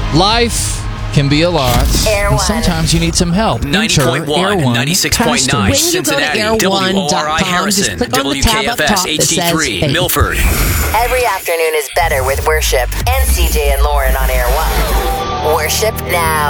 Life can be a lot, and sometimes you need some help. 90.1 and 96.9 Cincinnati, WORI Harrison, WKFS HD3 Milford. Every afternoon is better with Worship and CJ and Lauren on Air 1. Worship now.